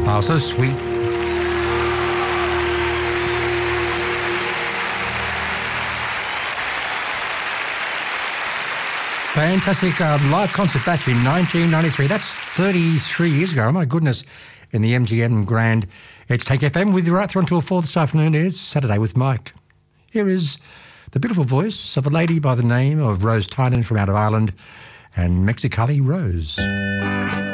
Oh, so sweet. Fantastic live concert back in 1993. That's 33 years ago. Oh, my goodness. In the MGM Grand. It's Take FM with you right through until 4 this afternoon. It's Saturday with Mike. Here is the beautiful voice of a lady by the name of Rose Tynan from out of Ireland and Mexicali Rose.